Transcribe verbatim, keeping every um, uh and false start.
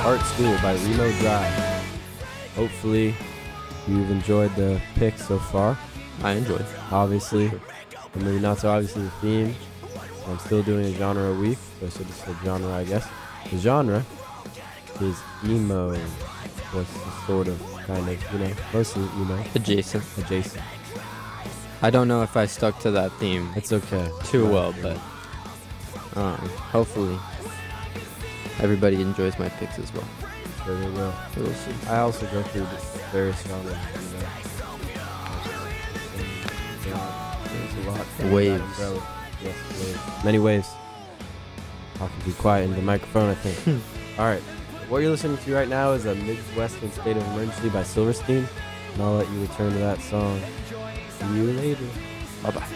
Art School by Remo Drive. Hopefully, you've enjoyed the pick so far. I enjoyed. Obviously, or maybe not so obviously the theme. I'm still doing a genre a week, so I should just say genre, I guess. The genre is emo, was sort of, kind of, you know, mostly emo, Adjacent. adjacent. I don't know if I stuck to that theme It's okay. too Right, well, yeah. but um, hopefully everybody enjoys my picks as well. Sure they will. We'll see. I also go through the various genres, you know. There's a lot. under that Waves. umbrella. Yes, waves. Many waves. I can be quiet in the microphone, I think. All right. What you're listening to right now is a Midwestern State of Emergency by Silverstein. And I'll let you return to that song. See you later. Bye bye.